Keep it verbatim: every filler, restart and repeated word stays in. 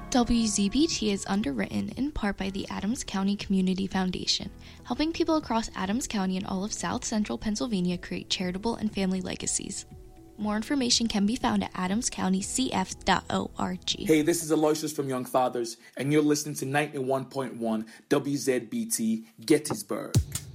W Z B T is underwritten in part by the Adams County Community Foundation, helping people across Adams County and all of South Central Pennsylvania create charitable and family legacies. More information can be found at adams county c f dot org. Hey, this is Aloysius from Young Fathers, and you're listening to ninety-one point one W Z B T Gettysburg.